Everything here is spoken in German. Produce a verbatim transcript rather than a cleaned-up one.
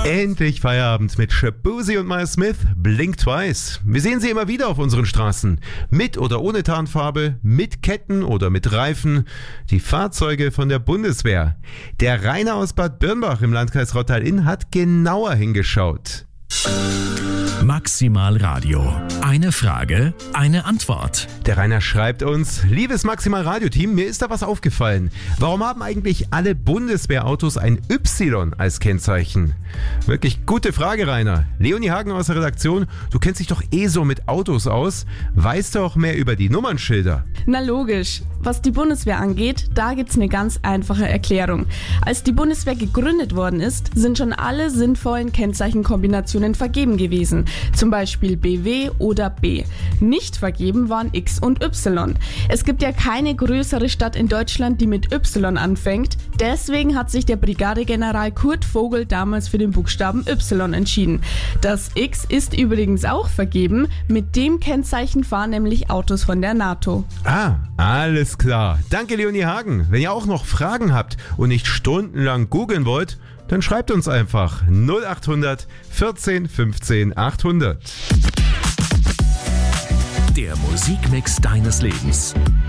Endlich Feierabend mit Shaboozey und Miles Smith, Blink Twice. Wir sehen sie immer wieder auf unseren Straßen. Mit oder ohne Tarnfarbe, mit Ketten oder mit Reifen. Die Fahrzeuge von der Bundeswehr. Der Rainer aus Bad Birnbach im Landkreis Rottal-Inn hat genauer hingeschaut. Maximal Radio. Eine Frage, eine Antwort. Der Rainer schreibt uns: Liebes Maximal Radio Team, mir ist da was aufgefallen. Warum haben eigentlich alle Bundeswehrautos ein Y als Kennzeichen? Wirklich gute Frage, Rainer. Leonie Hagen aus der Redaktion, du kennst dich doch eh so mit Autos aus. Weißt du auch mehr über die Nummernschilder? Na logisch. Was die Bundeswehr angeht, da gibt's eine ganz einfache Erklärung. Als die Bundeswehr gegründet worden ist, sind schon alle sinnvollen Kennzeichenkombinationen vergeben gewesen. Zum Beispiel B W oder B. Nicht vergeben waren X und Y. Es gibt ja keine größere Stadt in Deutschland, die mit Y anfängt. Deswegen hat sich der Brigadegeneral Kurt Vogel damals für den Buchstaben Y entschieden. Das X ist übrigens auch vergeben. Mit dem Kennzeichen fahren nämlich Autos von der NATO. Ah, alles klar. Danke, Leonie Hagen. Wenn ihr auch noch Fragen habt und nicht stundenlang googeln wollt, dann schreibt uns einfach null acht hundert vierzehn fünfzehn achthundert. Der Musikmix deines Lebens.